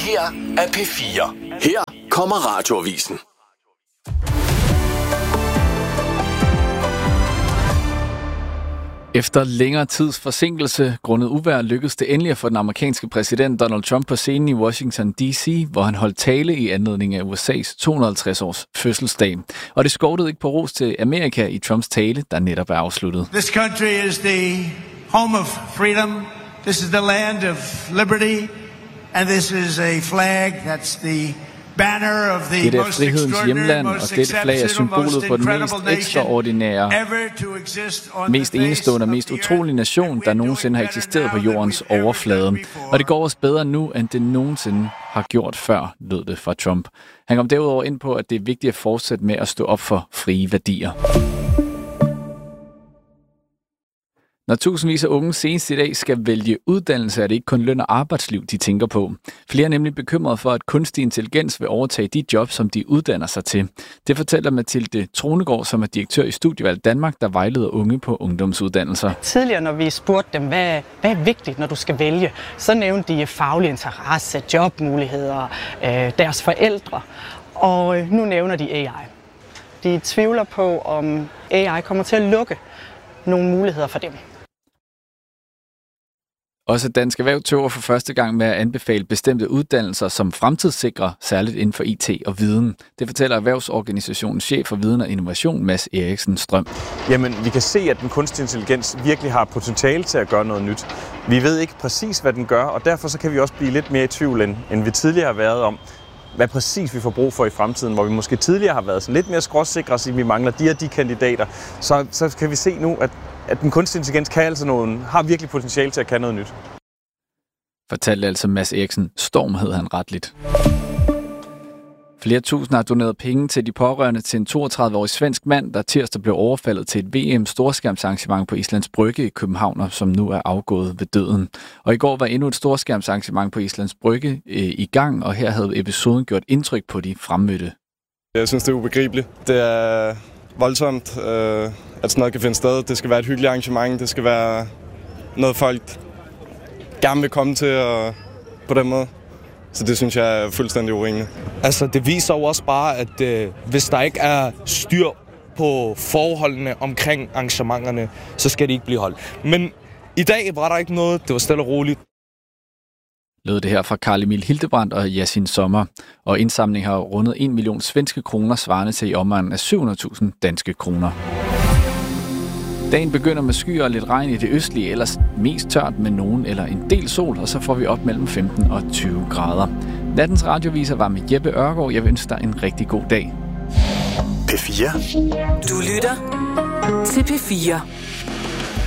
her er P4. Her kommer Radioavisen. Efter længere tids forsinkelse grundet uvejr lykkedes det endelig at få den amerikanske præsident Donald Trump på scenen i Washington D.C., hvor han holdt tale i anledning af USA's 250-års fødselsdag. Og det skortede ikke på ros til Amerika i Trumps tale, der netop er afsluttet. This country is the home of freedom. This is the land of liberty. And this is a flag that's the banner of the det er frihedens hjemland, og dette flag er symbolet på den mest ekstraordinære, mest enestående og mest utrolige nation, der nogensinde har eksisteret på jordens overflade. Og det går os bedre nu, end det nogensinde har gjort før, lød det fra Trump. Han kom derudover ind på, at det er vigtigt at fortsætte med at stå op for frie værdier. Når tusindvis af unge senest i dag skal vælge uddannelse, er det ikke kun løn og arbejdsliv, de tænker på. Flere er nemlig bekymrede for, at kunstig intelligens vil overtage de jobs, som de uddanner sig til. Det fortæller Mathilde Tronegård, som er direktør i Studievalg Danmark, der vejleder unge på ungdomsuddannelser. Tidligere, når vi spurgte dem, hvad er vigtigt, når du skal vælge, så nævnte de faglig interesse, jobmuligheder, deres forældre. Og nu nævner de AI. De tvivler på, om AI kommer til at lukke nogle muligheder for dem. Også Dansk Erhverv tøver for første gang med at anbefale bestemte uddannelser som fremtidssikrer, særligt inden for IT og viden. Det fortæller Erhvervsorganisationens chef for viden og innovation, Mads Eriksen Strøm. Jamen, vi kan se, at den kunstige intelligens virkelig har potentiale til at gøre noget nyt. Vi ved ikke præcis, hvad den gør, og derfor så kan vi også blive lidt mere i tvivl, end vi tidligere har været om, hvad præcis vi får brug for i fremtiden, hvor vi måske tidligere har været sådan lidt mere skråsikre, så vi mangler de kandidater. Så kan vi se nu, at den kunstige intelligens har virkelig potentiale til at kan noget nyt. Fortalte altså Mads Eriksen. Storm hed han retligt. Flere tusind har doneret penge til de pårørende til en 32-årig svensk mand, der tirsdag blev overfaldet til et VM-storskærmsarrangement på Islands Brygge i København, og som nu er afgået ved døden. Og i går var endnu et storskærmsarrangement på Islands Brygge i gang, og her havde episoden gjort indtryk på de fremmødte. Jeg synes, det er ubegribeligt. Det er voldsomt, at sådan noget kan finde sted. Det skal være et hyggeligt arrangement. Det skal være noget, folk gerne vil komme til på den måde. Så det synes jeg er fuldstændig urimeligt. Altså, det viser jo også bare, at hvis der ikke er styr på forholdene omkring arrangementerne, så skal de ikke blive holdt. Men i dag var der ikke noget. Det var stille og roligt. Lød det her fra Carl Emil Hildebrandt og Yasin Sommer. Og indsamlingen har rundet 1 million svenske kroner, svarende til i omegnen af 700.000 danske kroner. Dagen begynder med skyer og lidt regn i det østlige, ellers mest tørt med nogen eller en del sol, og så får vi op mellem 15 og 20 grader. Nattens radioviser var med Jeppe Ørgaard. Jeg vil ønske dig en rigtig god dag. P4. Du lytter til P4.